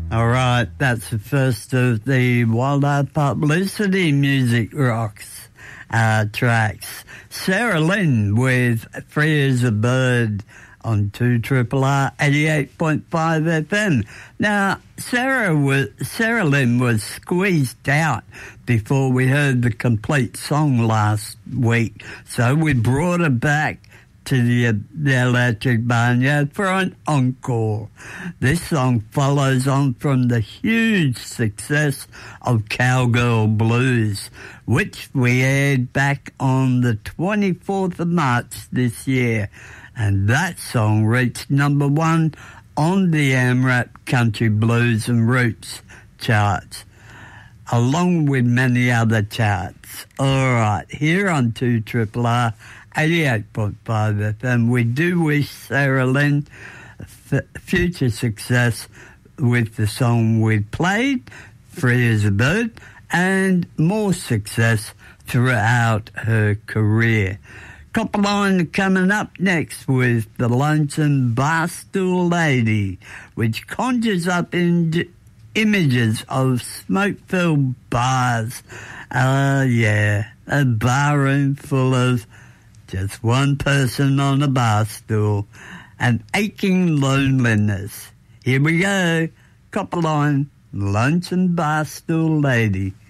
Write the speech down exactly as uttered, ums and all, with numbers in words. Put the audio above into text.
All right, that's the first of the Wild Publicity Music Rocks uh, tracks. Sarah Lynn with Free as a Bird on two R R R eighty-eight point five F M. Now, Sarah was, Sarah Lynn was squeezed out before we heard the complete song last week, so we brought her back to the, the Electric Barnyard for an encore. This song follows on from the huge success of Cowgirl Blues, which we aired back on the twenty-fourth of March this year. And that song reached number one on the AMRAP Country Blues and Roots charts, along with many other charts. All right, here on two R R R eighty-eight point five F M, we do wish Sarah Lynn f- future success with the song we played, Free as a Bird, and more success throughout her career. Copperline coming up next with The Lonesome Barstool Lady, which conjures up in images of smoke-filled bars. Oh, uh, yeah, a bar room full of just one person on a bar stool and aching loneliness. Here we go, Copperline, Lonesome Barstool Lady.